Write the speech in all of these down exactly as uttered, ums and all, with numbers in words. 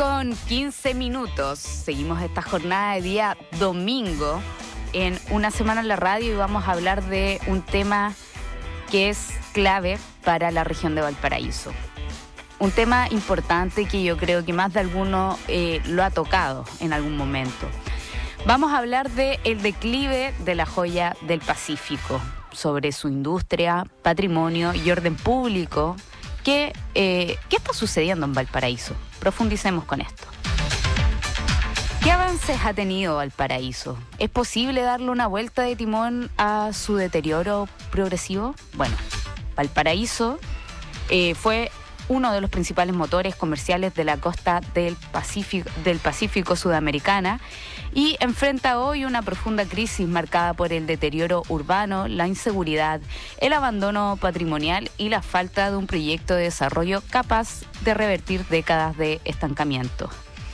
con quince minutos. Seguimos esta jornada de día domingo en Una Semana en la Radio y vamos a hablar de un tema que es clave para la región de Valparaíso. Un tema importante que yo creo que más de alguno eh, lo ha tocado en algún momento. Vamos a hablar del declive de la joya del Pacífico, sobre su industria, patrimonio y orden público. ¿Qué, eh, ¿Qué está sucediendo en Valparaíso? Profundicemos con esto. ¿Qué avances ha tenido Valparaíso? ¿Es posible darle una vuelta de timón a su deterioro progresivo? Bueno, Valparaíso eh, fue uno de los principales motores comerciales de la costa del Pacífico, del Pacífico sudamericana y enfrenta hoy una profunda crisis marcada por el deterioro urbano, la inseguridad, el abandono patrimonial y la falta de un proyecto de desarrollo capaz de revertir décadas de estancamiento.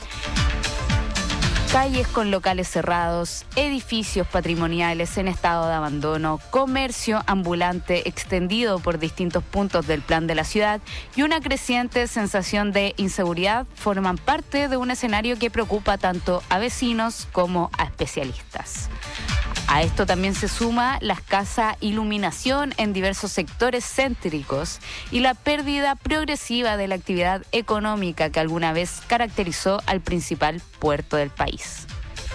Calles con locales cerrados, edificios patrimoniales en estado de abandono, comercio ambulante extendido por distintos puntos del plan de la ciudad y una creciente sensación de inseguridad forman parte de un escenario que preocupa tanto a vecinos como a especialistas. A esto también se suma la escasa iluminación en diversos sectores céntricos y la pérdida progresiva de la actividad económica que alguna vez caracterizó al principal puerto del país.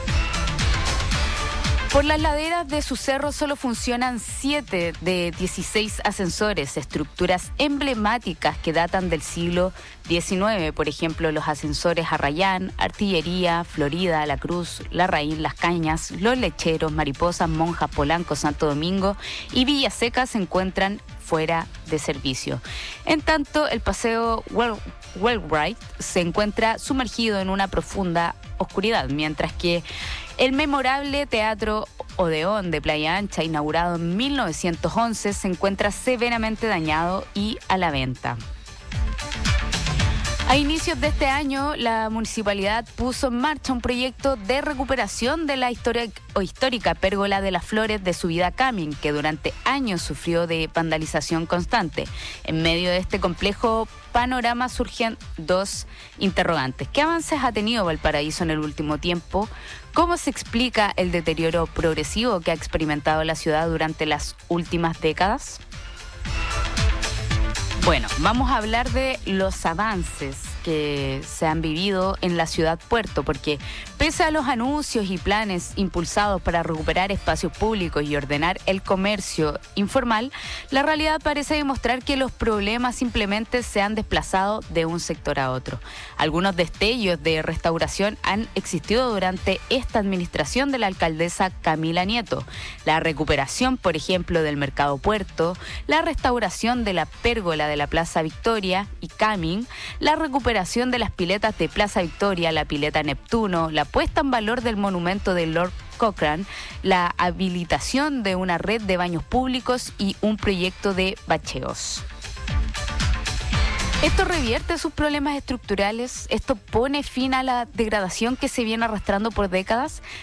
Por las laderas de su cerro solo funcionan siete de dieciséis ascensores, estructuras emblemáticas que datan del siglo diecinueve, por ejemplo, los ascensores Arrayán, Artillería, Florida, La Cruz, Larraín, Las Cañas, Los Lecheros, Mariposas, Monjas, Polanco, Santo Domingo y Villaseca se encuentran fuera de servicio. En tanto, el paseo Wellwright se encuentra sumergido en una profunda oscuridad, mientras que el memorable Teatro Odeón de Playa Ancha, inaugurado en mil novecientos once, se encuentra severamente dañado y a la venta. A inicios de este año, la municipalidad puso en marcha un proyecto de recuperación de la histori- o histórica pérgola de las Flores de Subida Camin, que durante años sufrió de vandalización constante. En medio de este complejo panorama surgen dos interrogantes. ¿Qué avances ha tenido Valparaíso en el último tiempo? ¿Cómo se explica el deterioro progresivo que ha experimentado la ciudad durante las últimas décadas? Bueno, vamos a hablar de los avances que se han vivido en la ciudad puerto, porque pese a los anuncios y planes impulsados para recuperar espacios públicos y ordenar el comercio informal, la realidad parece demostrar que los problemas simplemente se han desplazado de un sector a otro. Algunos destellos de restauración han existido durante esta administración de la alcaldesa Camila Nieto. La recuperación, por ejemplo, del mercado puerto, la restauración de la pérgola de la Plaza Victoria y Camin, la recuperación de las piletas de Plaza Victoria, la pileta Neptuno, la puesta en valor del monumento de Lord Cochrane, la habilitación de una red de baños públicos y un proyecto de bacheos. ¿Esto revierte sus problemas estructurales? ¿Esto pone fin a la degradación que se viene arrastrando por décadas?